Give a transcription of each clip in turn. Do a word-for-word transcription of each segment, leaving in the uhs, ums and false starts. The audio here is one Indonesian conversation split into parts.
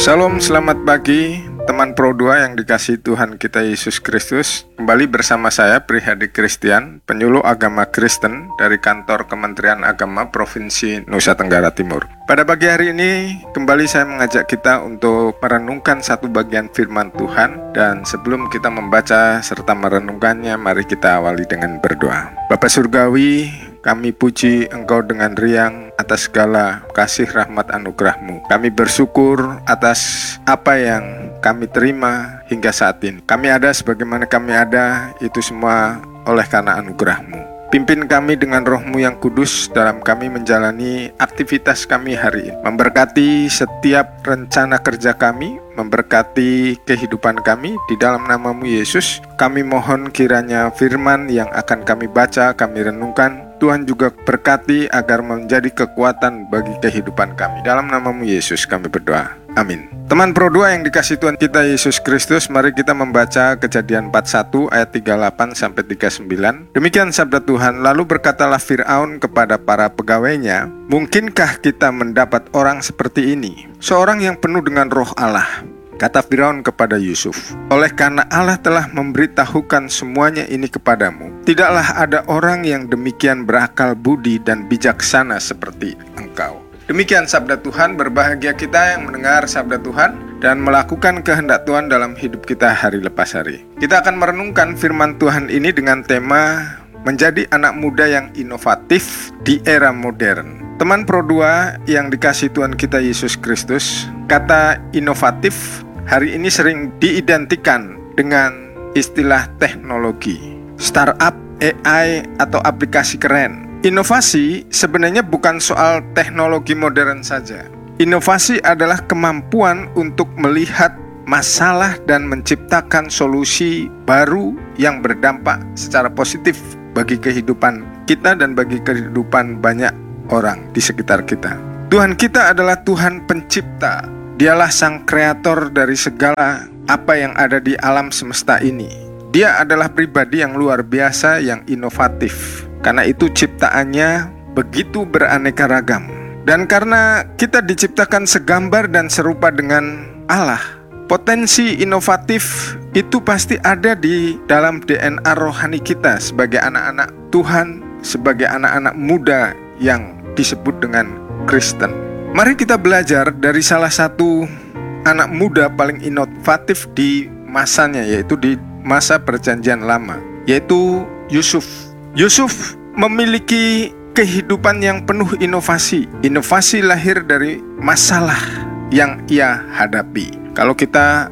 Shalom, selamat pagi teman Pro dua yang dikasihi Tuhan kita Yesus Kristus. Kembali bersama saya Prihadi Christian, penyuluh agama Kristen dari kantor Kementerian Agama Provinsi Nusa Tenggara Timur. Pada pagi hari ini kembali saya mengajak kita untuk merenungkan satu bagian firman Tuhan. Dan sebelum kita membaca serta merenungkannya, mari kita awali dengan berdoa. Bapa Surgawi, kami puji Engkau dengan riang atas segala kasih rahmat anugerah-Mu. Kami bersyukur atas apa yang kami terima hingga saat ini. Kami ada sebagaimana kami ada, itu semua oleh karena anugerah-Mu. Pimpin kami dengan roh-Mu yang kudus dalam kami menjalani aktivitas kami hari ini. Memberkati setiap rencana kerja kami, memberkati kehidupan kami di dalam nama-Mu Yesus. Kami mohon kiranya firman yang akan kami baca, kami renungkan, Tuhan juga berkati agar menjadi kekuatan bagi kehidupan kami. Dalam nama-Mu Yesus kami berdoa. Amin. Teman Pro dua yang dikasihi Tuhan kita Yesus Kristus, mari kita membaca Kejadian empat puluh satu ayat tiga puluh delapan sampai tiga puluh sembilan. Demikian sabda Tuhan. Lalu berkatalah Fir'aun kepada para pegawainya, "Mungkinkah kita mendapat orang seperti ini, seorang yang penuh dengan roh Allah?" Kata Firaun kepada Yusuf, "Oleh karena Allah telah memberitahukan semuanya ini kepadamu, tidaklah ada orang yang demikian berakal budi dan bijaksana seperti engkau." Demikian sabda Tuhan. Berbahagia kita yang mendengar sabda Tuhan dan melakukan kehendak Tuhan dalam hidup kita hari lepas hari. Kita akan merenungkan firman Tuhan ini dengan tema menjadi anak muda yang inovatif di era modern. Teman Pro dua yang dikasihi Tuhan kita Yesus Kristus, kata inovatif hari ini sering diidentikan dengan istilah teknologi, startup, A I, atau aplikasi keren. Inovasi sebenarnya bukan soal teknologi modern saja. Inovasi adalah kemampuan untuk melihat masalah dan menciptakan solusi baru yang berdampak secara positif bagi kehidupan kita dan bagi kehidupan banyak orang di sekitar kita. Tuhan kita adalah Tuhan pencipta. Dialah sang kreator dari segala apa yang ada di alam semesta ini. Dia adalah pribadi yang luar biasa, yang inovatif. Karena itu ciptaannya begitu beraneka ragam. Dan karena kita diciptakan segambar dan serupa dengan Allah, potensi inovatif itu pasti ada di dalam D N A rohani kita sebagai anak-anak Tuhan, sebagai anak-anak muda yang disebut dengan Kristen. Mari kita belajar dari salah satu anak muda paling inovatif di masanya, yaitu di masa Perjanjian Lama, yaitu Yusuf. Yusuf memiliki kehidupan yang penuh inovasi. Inovasi lahir dari masalah yang ia hadapi. Kalau kita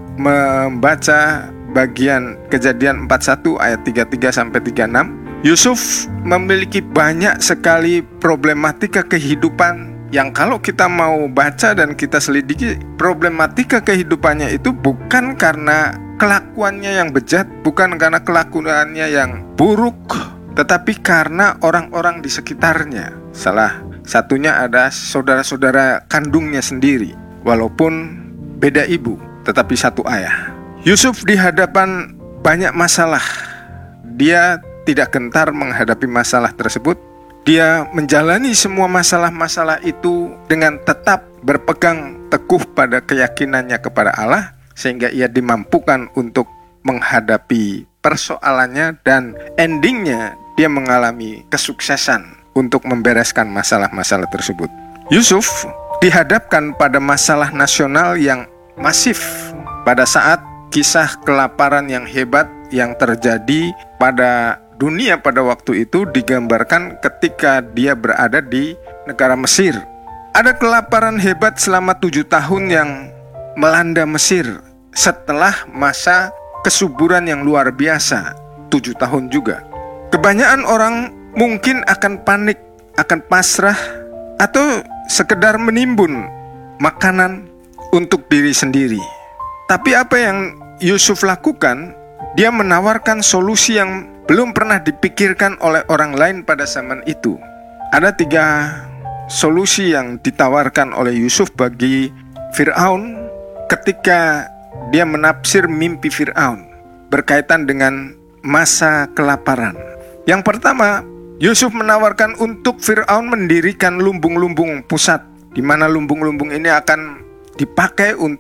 membaca bagian Kejadian empat puluh satu ayat tiga puluh tiga sampai tiga puluh enam, Yusuf memiliki banyak sekali problematika kehidupan yang kalau kita mau baca dan kita selidiki, problematika kehidupannya itu bukan karena kelakuannya yang bejat, bukan karena kelakuannya yang buruk, tetapi karena orang-orang di sekitarnya. Salah satunya ada saudara-saudara kandungnya sendiri, walaupun beda ibu, tetapi satu ayah. Yusuf di hadapan banyak masalah. Dia tidak gentar menghadapi masalah tersebut. Dia menjalani semua masalah-masalah itu dengan tetap berpegang teguh pada keyakinannya kepada Allah, sehingga ia dimampukan untuk menghadapi persoalannya, dan endingnya dia mengalami kesuksesan untuk membereskan masalah-masalah tersebut. Yusuf dihadapkan pada masalah nasional yang masif pada saat kisah kelaparan yang hebat yang terjadi pada dunia pada waktu itu digambarkan ketika dia berada di negara Mesir. Ada kelaparan hebat selama tujuh tahun yang melanda Mesir setelah masa kesuburan yang luar biasa, tujuh tahun juga. Kebanyakan orang mungkin akan panik, akan pasrah, atau sekedar menimbun makanan untuk diri sendiri. Tapi apa yang Yusuf lakukan, dia menawarkan solusi yang belum pernah dipikirkan oleh orang lain pada zaman itu. Ada tiga solusi yang ditawarkan oleh Yusuf bagi Fir'aun ketika dia menafsir mimpi Fir'aun berkaitan dengan masa kelaparan. Yang pertama, Yusuf menawarkan untuk Fir'aun mendirikan lumbung-lumbung pusat, di mana lumbung-lumbung ini akan dipakai untuk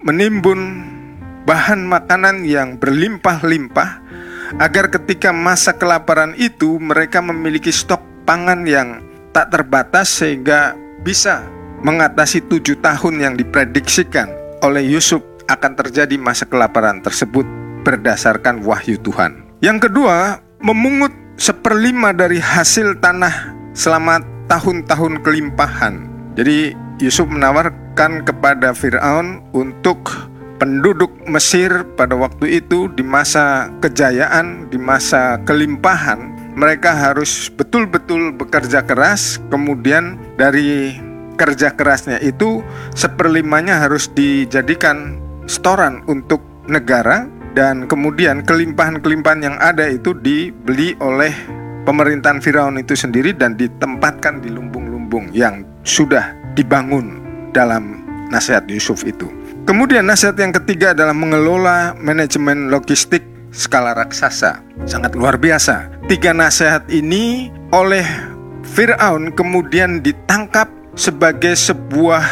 menimbun bahan makanan yang berlimpah-limpah, agar ketika masa kelaparan itu mereka memiliki stok pangan yang tak terbatas sehingga bisa mengatasi tujuh tahun yang diprediksikan oleh Yusuf akan terjadi masa kelaparan tersebut berdasarkan wahyu Tuhan. Yang kedua, memungut seperlima dari hasil tanah selama tahun-tahun kelimpahan. Jadi Yusuf menawarkan kepada Firaun untuk penduduk Mesir pada waktu itu di masa kejayaan, di masa kelimpahan, mereka harus betul-betul bekerja keras. Kemudian dari kerja kerasnya itu seperlimanya harus dijadikan setoran untuk negara, dan kemudian kelimpahan-kelimpahan yang ada itu dibeli oleh pemerintahan Firaun itu sendiri dan ditempatkan di lumbung-lumbung yang sudah dibangun dalam nasihat Yusuf itu. Kemudian nasihat yang ketiga adalah mengelola manajemen logistik skala raksasa. Sangat luar biasa. Tiga nasihat ini oleh Firaun kemudian ditangkap sebagai sebuah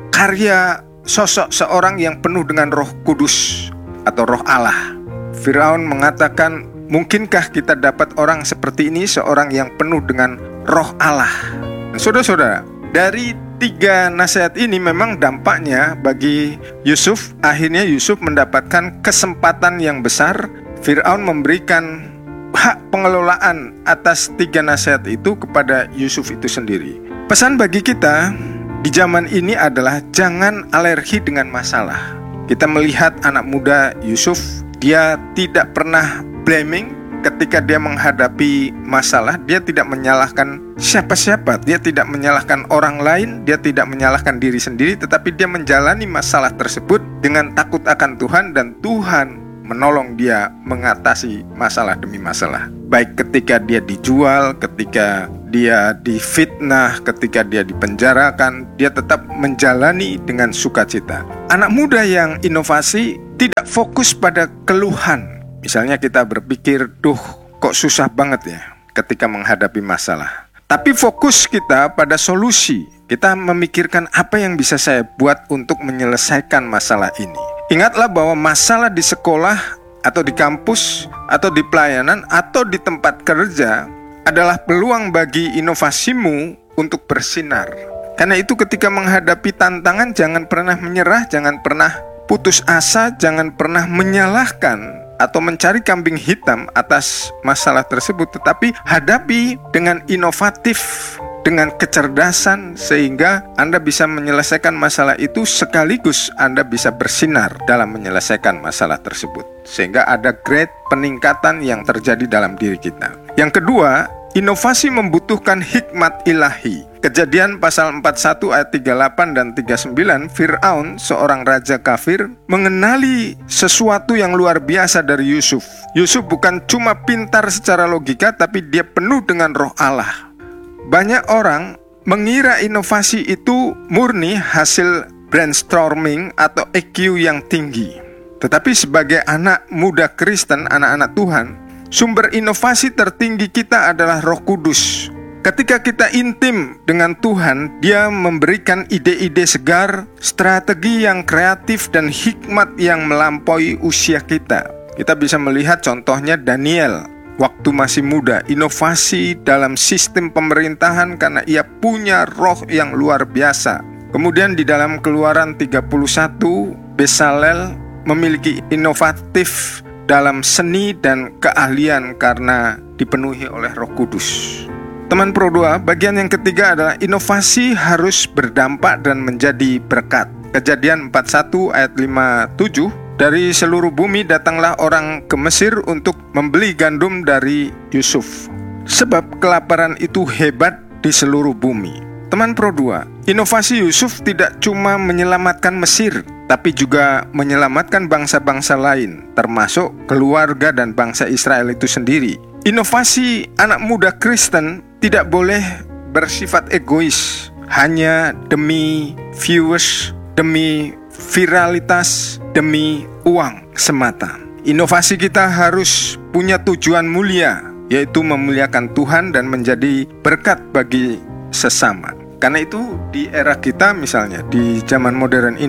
karya sosok seorang yang penuh dengan Roh Kudus atau Roh Allah. Firaun mengatakan, mungkinkah kita dapat orang seperti ini, seorang yang penuh dengan Roh Allah? Nah, saudara-saudara, dari tiga nasihat ini memang dampaknya bagi Yusuf, akhirnya Yusuf mendapatkan kesempatan yang besar. Firaun memberikan hak pengelolaan atas tiga nasihat itu kepada Yusuf itu sendiri. Pesan bagi kita di zaman ini adalah jangan alergi dengan masalah. Kita melihat anak muda Yusuf, dia tidak pernah blaming. Ketika dia menghadapi masalah, dia tidak menyalahkan siapa-siapa, dia tidak menyalahkan orang lain, dia tidak menyalahkan diri sendiri, tetapi dia menjalani masalah tersebut dengan takut akan Tuhan, dan Tuhan menolong dia mengatasi masalah demi masalah. Baik ketika dia dijual, ketika dia difitnah, ketika dia dipenjarakan, dia tetap menjalani dengan sukacita. Anak muda yang inovasi tidak fokus pada keluhan. Misalnya kita berpikir, duh kok susah banget ya ketika menghadapi masalah. Tapi fokus kita pada solusi. Kita memikirkan apa yang bisa saya buat untuk menyelesaikan masalah ini. Ingatlah bahwa masalah di sekolah atau di kampus atau di pelayanan atau di tempat kerja adalah peluang bagi inovasimu untuk bersinar. Karena itu ketika menghadapi tantangan, jangan pernah menyerah, jangan pernah putus asa, jangan pernah menyalahkan atau mencari kambing hitam atas masalah tersebut, tetapi hadapi dengan inovatif, dengan kecerdasan, sehingga Anda bisa menyelesaikan masalah itu sekaligus Anda bisa bersinar dalam menyelesaikan masalah tersebut, sehingga ada grade peningkatan yang terjadi dalam diri kita. Yang kedua, inovasi membutuhkan hikmat ilahi. Kejadian pasal empat puluh satu ayat tiga puluh delapan dan tiga puluh sembilan, Fir'aun, seorang raja kafir, mengenali sesuatu yang luar biasa dari Yusuf. Yusuf bukan cuma pintar secara logika, tapi dia penuh dengan Roh Allah. Banyak orang mengira inovasi itu murni hasil brainstorming atau E Q yang tinggi. Tetapi sebagai anak muda Kristen, anak-anak Tuhan, sumber inovasi tertinggi kita adalah Roh Kudus. Ketika kita intim dengan Tuhan, Dia memberikan ide-ide segar, strategi yang kreatif, dan hikmat yang melampaui usia kita. Kita bisa melihat contohnya Daniel, waktu masih muda, inovasi dalam sistem pemerintahan karena ia punya roh yang luar biasa. Kemudian di dalam Keluaran tiga puluh satu, Bezalel memiliki inovatif dalam seni dan keahlian karena dipenuhi oleh Roh Kudus. Teman Pro dua, bagian yang ketiga adalah inovasi harus berdampak dan menjadi berkat. Kejadian empat puluh satu ayat lima puluh tujuh, dari seluruh bumi datanglah orang ke Mesir untuk membeli gandum dari Yusuf, sebab kelaparan itu hebat di seluruh bumi. Teman Pro dua, inovasi Yusuf tidak cuma menyelamatkan Mesir, tapi juga menyelamatkan bangsa-bangsa lain, termasuk keluarga dan bangsa Israel itu sendiri. Inovasi anak muda Kristen tidak boleh bersifat egois, hanya demi viewers, demi viralitas, demi uang semata. Inovasi kita harus punya tujuan mulia, yaitu memuliakan Tuhan dan menjadi berkat bagi sesama. Karena itu di era kita, misalnya di zaman modern ini,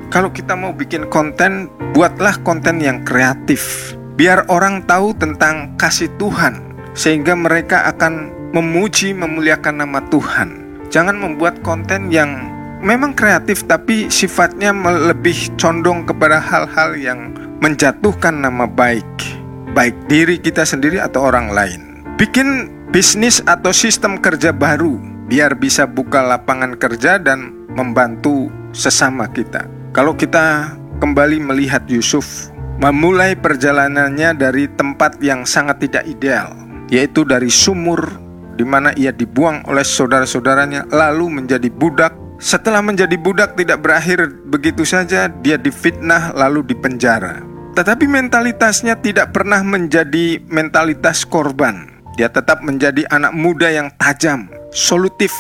Kalau kita mau bikin konten, buatlah konten yang kreatif. Biar orang tahu tentang kasih Tuhan, sehingga mereka akan memuji, memuliakan nama Tuhan. Jangan membuat konten yang memang kreatif, tapi sifatnya lebih condong kepada hal-hal yang menjatuhkan nama baik, baik diri kita sendiri atau orang lain. Bikin bisnis atau sistem kerja baru, biar bisa buka lapangan kerja dan membantu sesama kita. Kalau kita kembali melihat Yusuf, memulai perjalanannya dari tempat yang sangat tidak ideal, yaitu dari sumur di mana ia dibuang oleh saudara-saudaranya, lalu menjadi budak. Setelah menjadi budak tidak berakhir begitu saja, dia difitnah lalu dipenjara. Tetapi mentalitasnya tidak pernah menjadi mentalitas korban. Dia tetap menjadi anak muda yang tajam, solutif,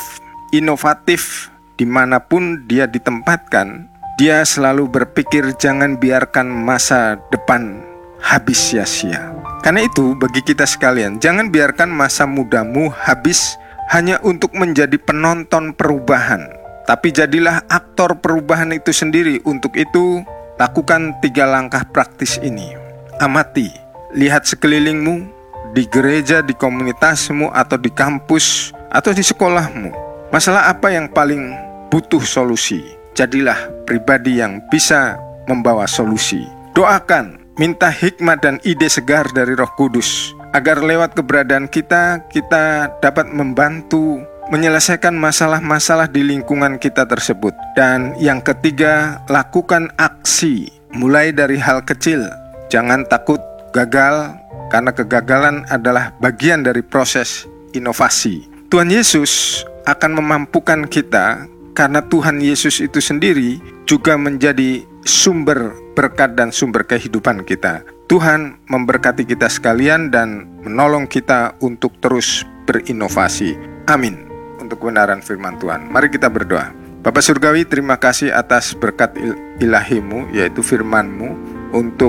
inovatif. Dimanapun dia ditempatkan, dia selalu berpikir jangan biarkan masa depan habis sia-sia. Karena itu bagi kita sekalian, jangan biarkan masa mudamu habis hanya untuk menjadi penonton perubahan, tapi jadilah aktor perubahan itu sendiri. Untuk itu, lakukan tiga langkah praktis ini. Amati, lihat sekelilingmu, di gereja, di komunitasmu, atau di kampus, atau di sekolahmu. Masalah apa yang paling butuh solusi? Jadilah pribadi yang bisa membawa solusi. Doakan, minta hikmat dan ide segar dari Roh Kudus, agar lewat keberadaan kita, kita dapat membantu menyelesaikan masalah-masalah di lingkungan kita tersebut. Dan yang ketiga, lakukan aksi, mulai dari hal kecil. Jangan takut gagal, karena kegagalan adalah bagian dari proses inovasi. Tuhan Yesus akan memampukan kita, karena Tuhan Yesus itu sendiri juga menjadi sumber berkat dan sumber kehidupan kita. Tuhan memberkati kita sekalian dan menolong kita untuk terus berinovasi. Amin. Untuk kebenaran firman Tuhan, mari kita berdoa. Bapa Surgawi, terima kasih atas berkat ilahi-Mu, yaitu firman-Mu, untuk